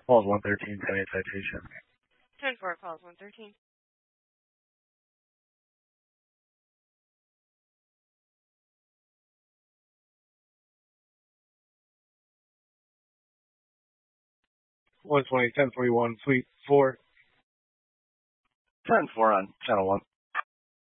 Calls 113, 10-8 citation. 10-4 calls 113. One 1041, Suite 4. 10-4 on channel 1.